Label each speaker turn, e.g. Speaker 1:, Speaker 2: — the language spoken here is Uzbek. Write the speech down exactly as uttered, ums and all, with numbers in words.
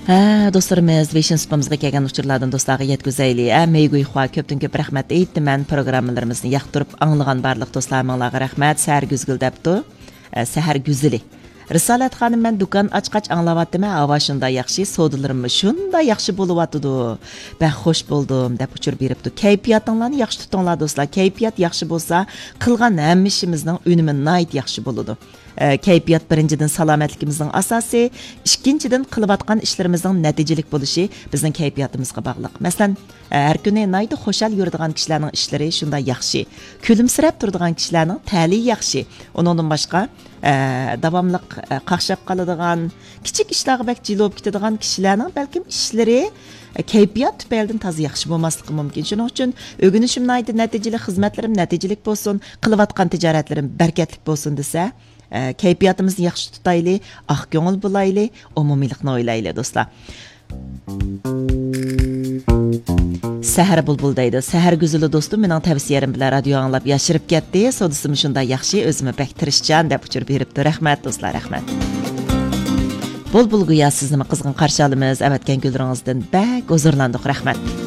Speaker 1: Ha, dostlarımız, Vision Spamızga kelgan uçurlardan dostlarga yetkizayli. Ha, meygui xwa köptün köp rahmat eytdiman. Programmalarımızны yaqtırıp anlagan barlıq dostlarımızga rahmat. Səhər güzgül deptu. Səhər güzili. Risalat xanım, men dukan açqaç anlavatdım. Hava şunda yaxşı, sodalarım şunda yaxşı boluvatıdı. Ben xoş buldum dep uçur beripdi. Kayfiyatinglarni yaxşı tutinglar dostlar. Kayfiyat yaxşı bolsa, qilgan hamma ishimizning unumi nayt yaxşı boludu. E, kayfiyat birinchidan salomatligimizning asosi, ikkinchidan qilayotgan ishlarimizning natijilik bo'lishi bizning kayfiyatimizga bog'liq. Masalan, har kuni naydi xo'shal yuradigan kishilarning ishlari shunda yaxshi. Kulimsirab turadigan kishilarning ta'li yaxshi. Undan boshqa e, davomli e, qaqshab qoladigan, kichik ishlarga bak jilib ketadigan kishilarning balkim ishlari kayfiyat tüpaylidan toza yaxshi bo'lmasligi mumkin. Shuning uchun o'ginishim naydi natijali xizmatlarim natijalik bo'lsin, qilayotgan tijoratlarim barkatli bo'lsin desa, kayfiyatimizni yaxshi tutayli, oq ko'ngil bo'layli, umumiylikni o'ylayli do'stlar. Səhər bulbul deydi. Səhər güzülü dostum, mening tavsiyalarim bilan radio anglab yashirib ketdi. So'disim shunda yaxshi, o'zimni bak tirishchan deb uchirib beribdi. Rahmat do'stlar, rahmat. Bulbul guya sizni qizg'in qarshi olamiz. Avatgan gulringizdan bak huzurlandik. Rahmat.